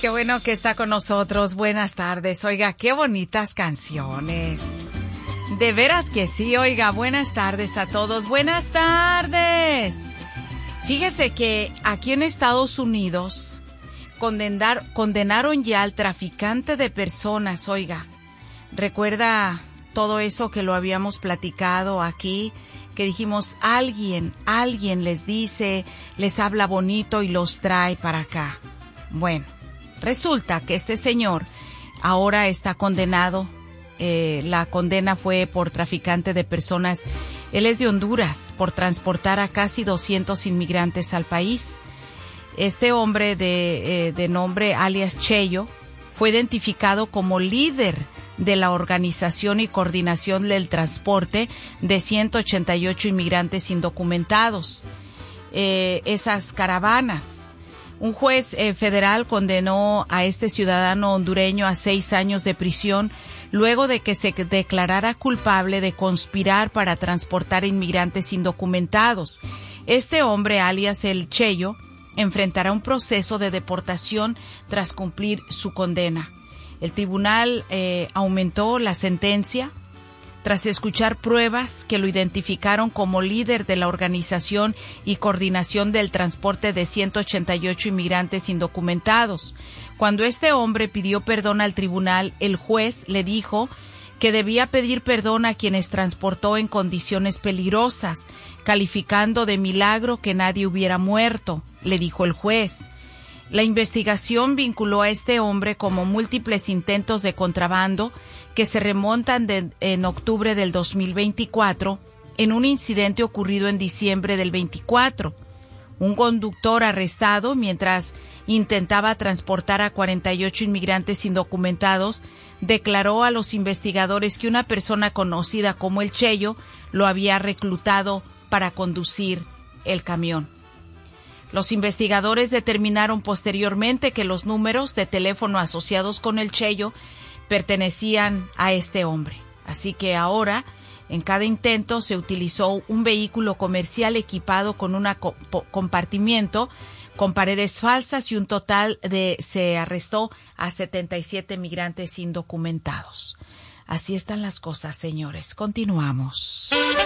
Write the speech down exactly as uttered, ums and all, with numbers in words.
Qué bueno que está con nosotros. Buenas tardes. Oiga, qué bonitas canciones. De veras que sí, oiga, buenas tardes a todos. Buenas tardes. Fíjese que aquí en Estados Unidos condenar, condenaron ya al traficante de personas, oiga. Recuerda todo eso que lo habíamos platicado aquí, que dijimos, alguien, alguien les dice, les habla bonito y los trae para acá. Bueno, resulta que este señor ahora está condenado. Eh, la condena fue por traficante de personas. Él es de Honduras, por transportar a casi doscientos inmigrantes al país. Este hombre de, eh, de nombre alias Cheyo fue identificado como líder de la organización y coordinación del transporte de ciento ochenta y ocho inmigrantes indocumentados. Eh, esas caravanas. Un juez eh, federal condenó a este ciudadano hondureño a seis años de prisión luego de que se declarara culpable de conspirar para transportar inmigrantes indocumentados. Este hombre, alias el Cheyo, enfrentará un proceso de deportación tras cumplir su condena. El tribunal eh, aumentó la sentencia tras escuchar pruebas que lo identificaron como líder de la organización y coordinación del transporte de ciento ochenta y ocho inmigrantes indocumentados. Cuando este hombre pidió perdón al tribunal, el juez le dijo que debía pedir perdón a quienes transportó en condiciones peligrosas, calificando de milagro que nadie hubiera muerto, le dijo el juez. La investigación vinculó a este hombre como múltiples intentos de contrabando que se remontan de, en octubre del dos mil veinticuatro en un incidente ocurrido en diciembre del veinticuatro. Un conductor arrestado mientras intentaba transportar a cuarenta y ocho inmigrantes indocumentados declaró a los investigadores que una persona conocida como el Cheyo lo había reclutado para conducir el camión. Los investigadores determinaron posteriormente que los números de teléfono asociados con el Cheyo pertenecían a este hombre. Así que ahora, en cada intento se utilizó un vehículo comercial equipado con un compartimiento con paredes falsas y un total de, se arrestó a setenta y siete migrantes indocumentados. Así están las cosas, señores. Continuamos.